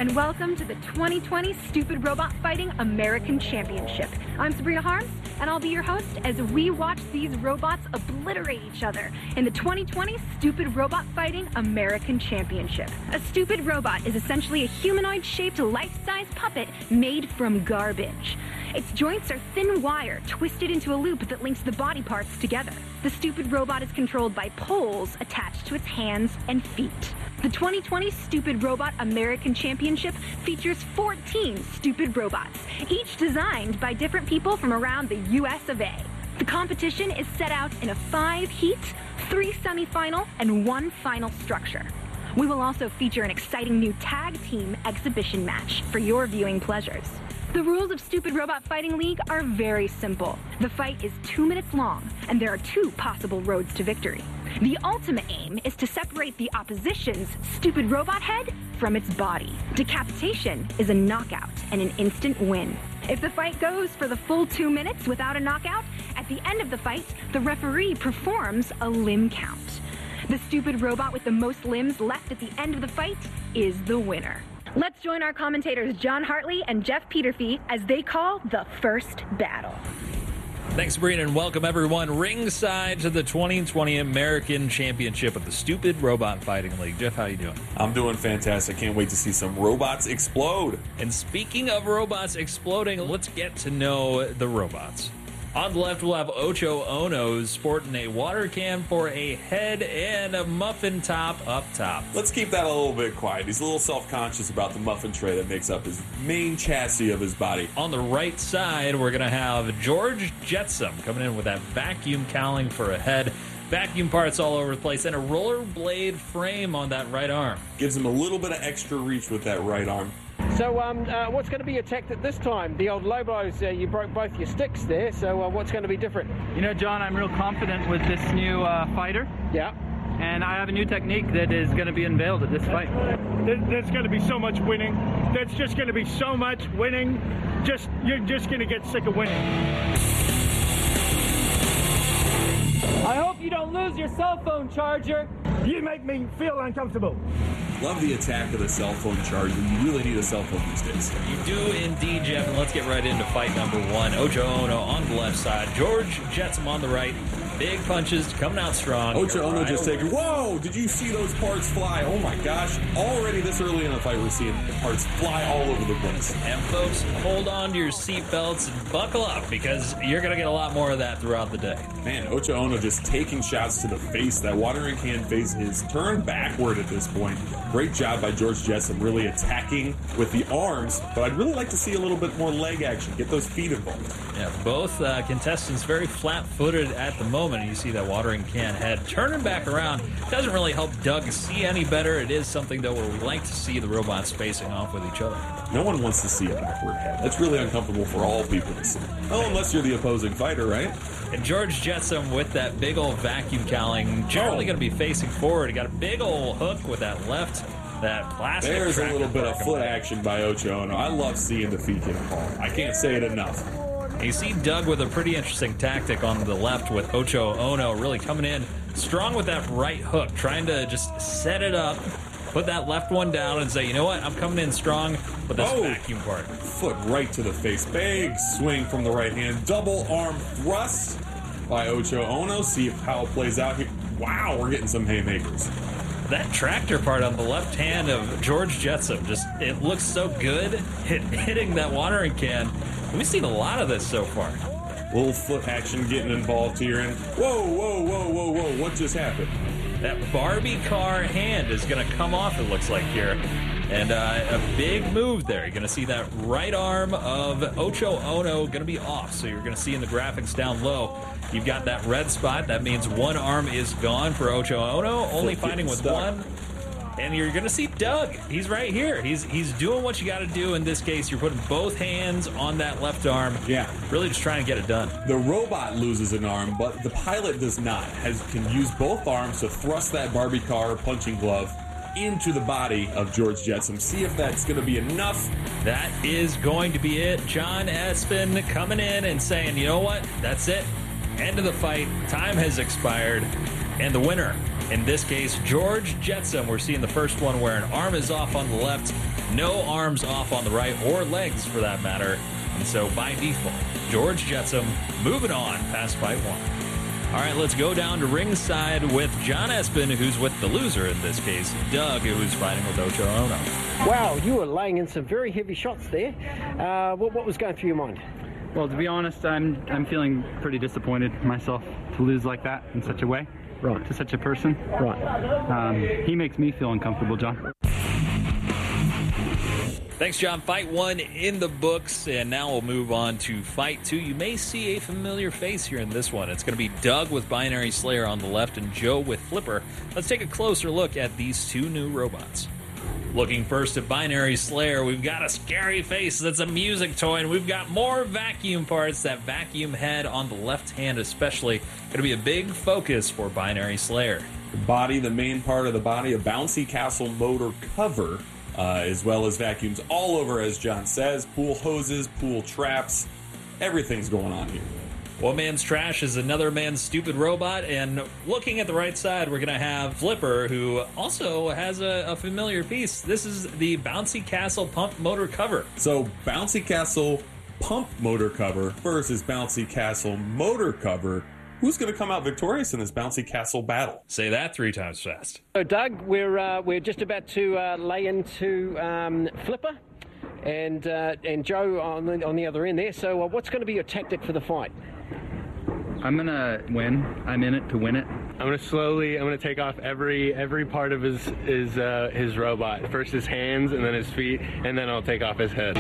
and welcome to the 2020 Stupid Robot Fighting American Championship. I'm Sabrina Harms, and I'll be your host as we watch these robots obliterate each other in the 2020 Stupid Robot Fighting American Championship. A stupid robot is essentially a humanoid-shaped life-size puppet made from garbage. Its joints are thin wire twisted into a loop that links the body parts together. The stupid robot is controlled by poles attached to its hands and feet. The 2020 Stupid Robot American Championship features 14 stupid robots, each designed by different people from around the US of A. The competition is set out in a 5-heat, 3 semifinal, and 1 final structure. We will also feature an exciting new tag team exhibition match for your viewing pleasures. The rules of Stupid Robot Fighting League are very simple. The fight is 2 minutes long, and there are 2 possible roads to victory. The ultimate aim is to separate the opposition's stupid robot head from its body. Decapitation is a knockout and an instant win. If the fight goes for the full 2 minutes without a knockout, at the end of the fight, the referee performs a limb count. The stupid robot with the most limbs left at the end of the fight is the winner. Let's join our commentators John Hartley and Jeff Peterfy as they call the first battle. Thanks, Sabrina, and welcome everyone ringside to the 2020 American Championship of the Stupid Robot Fighting League. Jeff, how you doing? I'm doing fantastic. Can't wait to see some robots explode. And speaking of robots exploding, let's get to know the robots. On the left, we'll have Ocho Ono sporting a water can for a head and a muffin top up top. Let's keep that a little bit quiet. He's a little self-conscious about the muffin tray that makes up his main chassis of his body. On the right side, we're going to have George Jetsam coming in with that vacuum cowling for a head, vacuum parts all over the place, and a rollerblade frame on that right arm. Gives him a little bit of extra reach with that right arm. So what's going to be attacked at this time? The old Lobos, you broke both your sticks there, so what's going to be different? You know, John, I'm real confident with this new fighter. Yeah. And I have a new technique that is going to be unveiled at this fight. There's going to be so much winning. There's just going to be so much winning. You're just going to get sick of winning. I hope you don't lose your cell phone charger. You make me feel uncomfortable. Love the attack of the cell phone charger. You really need a cell phone these days. You do indeed, Jeff, and let's get right into fight number 1. Ocho Ono on the left side, George Jetsam on the right. Big punches coming out strong. Ocho Ono just taking, whoa, did you see those parts fly? Oh my gosh, already this early in the fight we're seeing the parts fly all over the place. And folks, hold on to your seatbelts and buckle up because you're going to get a lot more of that throughout the day. Man, Ocho Ono just taking shots to the face. That watering can face is turned backward at this point. Great job by George Jetsam really attacking with the arms, but I'd really like to see a little bit more leg action. Get those feet involved. Yeah, both contestants very flat-footed at the moment. You see that watering can head turning back around. Doesn't really help Doug see any better. It is something, though, where we like to see the robots facing off with each other. No one wants to see a backward head. That's really uncomfortable for all people to see. Oh, unless you're the opposing fighter, right? And George Jetsam with that big old vacuum cowling, generally going to be facing forward. He got a big old hook with that left, that plastic. There's a little bit of foot action by Ocho Ono. I love seeing the feet get involved. I can't say it enough. You see Doug with a pretty interesting tactic on the left with Ocho Ono really coming in strong with that right hook, trying to just set it up, put that left one down and say, you know what, I'm coming in strong with this vacuum part. Foot right to the face. Big swing from the right hand. Double arm thrust by Ocho Ono. See how it plays out here. Wow, we're getting some haymakers. That tractor part on the left hand of George Jetsam, just it looks so good hitting that watering can. We've seen a lot of this so far. Little foot action getting involved here. And whoa, whoa, whoa, whoa, whoa. What just happened? That Barbie car hand is going to come off, it looks like here. And a big move there. You're going to see that right arm of Ocho Ono going to be off. So you're going to see in the graphics down low, you've got that red spot. That means one arm is gone for Ocho Ono, only fighting with one. And you're going to see Doug. He's right here. He's doing what you got to do in this case. You're putting both hands on that left arm. Yeah. Really just trying to get it done. The robot loses an arm, but the pilot does not. Can use both arms to thrust that Barbie car punching glove into the body of George Jetsam. See if that's going to be enough. That is going to be it. John Espin coming in and saying, you know what? That's it. End of the fight. Time has expired. And the winner In this case, George Jetsam. We're seeing the first one where an arm is off on the left, no arms off on the right, or legs for that matter. And so by default, George Jetsam moving on past fight 1. All right, let's go down to ringside with John Espin, who's with the loser in this case, Doug, who's fighting with Ocho Ono. Wow, you were laying in some very heavy shots there. What was going through your mind? Well, to be honest, I'm feeling pretty disappointed myself to lose like that in such a way. Right. To such a person. Right. He makes me feel uncomfortable, John. Thanks, John. Fight 1 in the books, and now we'll move on to fight 2. You may see a familiar face here in this one. It's going to be Doug with Binary Slayer on the left and Joe with Flipper. Let's take a closer look at these two new robots. Looking first at Binary Slayer, we've got a scary face that's a music toy, and we've got more vacuum parts. That vacuum head on the left hand especially going to be a big focus for Binary Slayer. The body, the main part of the body, a bouncy castle motor cover, as well as vacuums all over, as John says, pool hoses, pool traps, everything's going on here. One man's trash is another man's stupid robot, and looking at the right side, we're going to have Flipper, who also has a familiar piece. This is the Bouncy Castle pump motor cover. So, Bouncy Castle pump motor cover versus Bouncy Castle motor cover. Who's going to come out victorious in this Bouncy Castle battle? Say that 3 times fast. So, Doug, we're just about to lay into Flipper and Joe on the other end there. So, what's going to be your tactic for the fight? I'm gonna win. I'm in it to win it. I'm gonna take off every part of his robot. First his hands, and then his feet, and then I'll take off his head.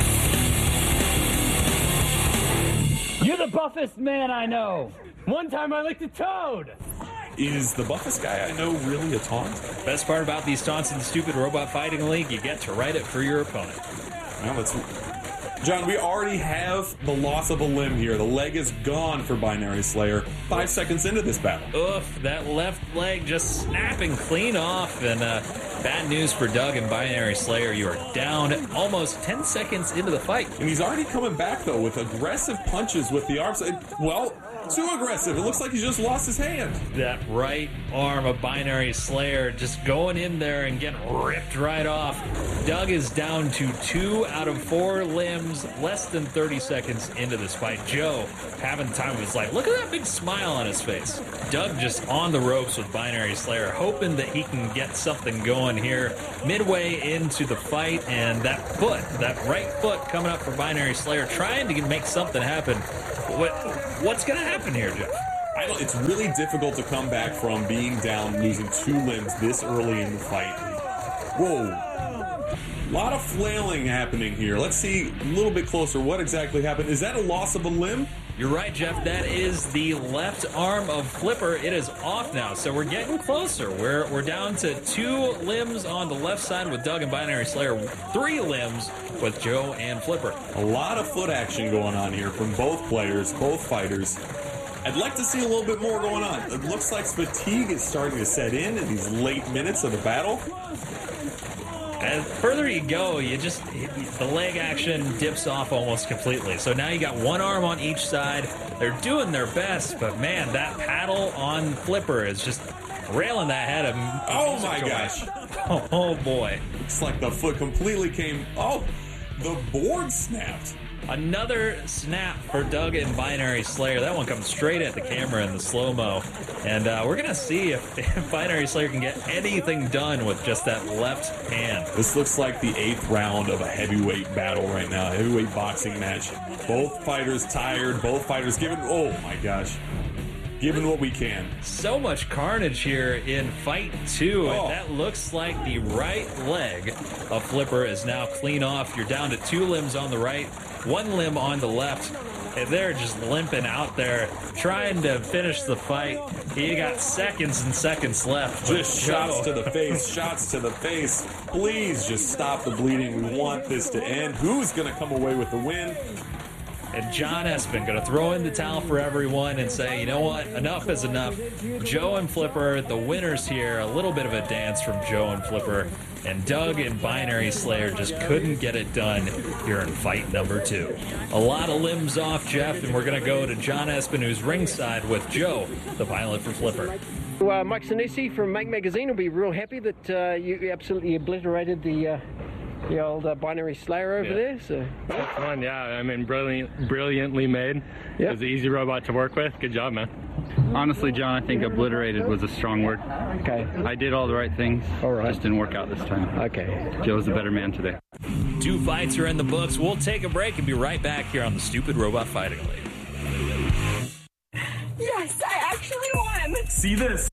You're the buffest man I know. One time I licked a toad. Is the buffest guy I know really a taunt? Best part about these taunts in the Stupid Robot Fighting League, you get to write it for your opponent. Well, John, we already have the loss of a limb here. The leg is gone for Binary Slayer 5 seconds into this battle. Oof, that left leg just snapping clean off. And bad news for Doug and Binary Slayer. You are down almost 10 seconds into the fight. And he's already coming back, though, with aggressive punches with the arms. Well, too aggressive. It looks like he just lost his hand. That right arm of Binary Slayer just going in there and getting ripped right off. Doug is down to 2 out of 4 limbs, less than 30 seconds into this fight. Joe having the time of his life. Look at that big smile on his face. Doug just on the ropes with Binary Slayer, hoping that he can get something going here midway into the fight. And that right foot coming up for Binary Slayer, trying to make something happen. What's going to happen here, Jeff? It's really difficult to come back from being down, losing 2 limbs this early in the fight. Whoa. A lot of flailing happening here. Let's see a little bit closer what exactly happened. Is that a loss of a limb? You're right, Jeff. That is the left arm of Flipper. It is off now, so we're getting closer. We're down to 2 limbs on the left side with Doug and Binary Slayer, 3 limbs with Joe and Flipper. A lot of foot action going on here from both players, both fighters. I'd like to see a little bit more going on. It looks like fatigue is starting to set in these late minutes of the battle. As further you go, the leg action dips off almost completely. So now you got 1 arm on each side. They're doing their best, but man, that paddle on Flipper is just railing that head of him. Oh my gosh. Oh boy. It's like the foot completely came. Oh, the board snapped. Another snap for Doug and Binary Slayer. That one comes straight at the camera in the slow-mo. And we're going to see if Binary Slayer can get anything done with just that left hand. This looks like the 8th round of a heavyweight battle right now, a heavyweight boxing match. Both fighters tired, both fighters giving, oh my gosh, giving what we can. So much carnage here in fight 2. And that looks like the right leg of Flipper is now clean off. You're down to 2 limbs on the right, 1 limb on the left. And they're just limping out there, trying to finish the fight. You got seconds and seconds left. Just shots to the face, shots to the face. Please just stop the bleeding. We want this to end. Who's going to come away with the win? And John Espin going to throw in the towel for everyone and say, you know what, enough is enough. Joe and Flipper, the winners here. A little bit of a dance from Joe and Flipper. And Doug and Binary Slayer just couldn't get it done here in fight number 2. A lot of limbs off, Jeff, and we're going to go to John Espin, who's ringside with Joe, the pilot for Flipper. Mike Sinisi from Make Magazine will be real happy that you absolutely obliterated the old binary slayer over there. So That's fun, yeah. I mean, brilliantly made. Yep. It was an easy robot to work with. Good job, man. Honestly, John, I think obliterated was a strong word. Okay. I did all the right things. All right. Just didn't work out this time. Okay. Joe's the better man today. 2 fights are in the books. We'll take a break and be right back here on the Stupid Robot Fighting League. Yes, I actually won! See this?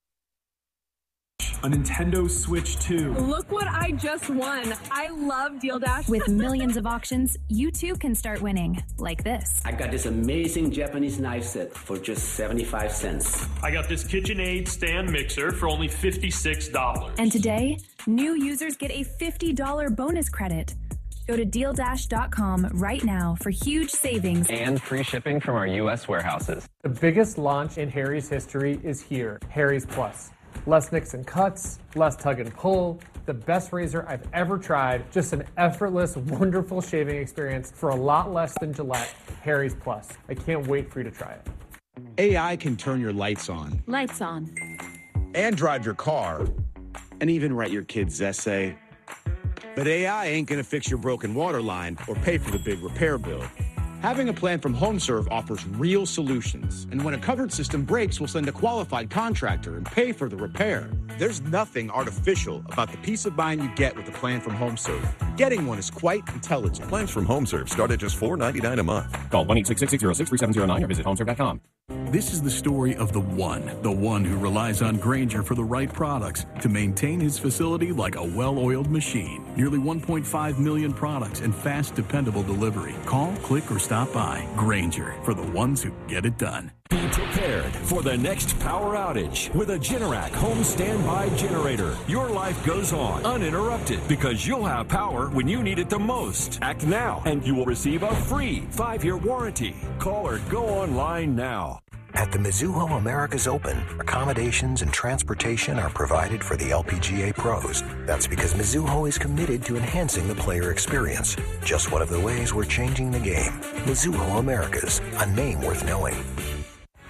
A Nintendo Switch 2. Look what I just won. I love Deal Dash. With millions of auctions, you too can start winning, like this. I got this amazing Japanese knife set for just 75 cents. I got this KitchenAid stand mixer for only $56. And today, new users get a $50 bonus credit. Go to DealDash.com right now for huge savings and free shipping from our U.S. warehouses. The biggest launch in Harry's history is here, Harry's Plus. Less nicks and cuts, less tug and pull, the best razor I've ever tried, just an effortless, wonderful shaving experience for a lot less than Gillette. Harry's Plus. I can't wait for you to try it. AI can turn your lights on. Lights on. And drive your car. And even write your kid's essay. But AI ain't gonna fix your broken water line or pay for the big repair bill. Having a plan from HomeServe offers real solutions. And when a covered system breaks, we'll send a qualified contractor and pay for the repair. There's nothing artificial about the peace of mind you get with a plan from HomeServe. Getting one is quite intelligent. Plans from HomeServe start at just $4.99 a month. Call 1-866-606-3709 or visit homeserve.com. This is the story of the one who relies on Grainger for the right products to maintain his facility like a well-oiled machine. Nearly 1.5 million products and fast, dependable delivery. Call, click, or stop by. Grainger, for the ones who get it done. Be prepared for the next power outage with a Generac home standby generator. Your life goes on uninterrupted because you'll have power when you need it the most. Act now and you will receive a free 5-year warranty. Call or go online now. At the Mizuho America's Open, accommodations and transportation are provided for the LPGA pros. That's because Mizuho is committed to enhancing the player experience. Just one of the ways we're changing the game. Mizuho Americas, a name worth knowing.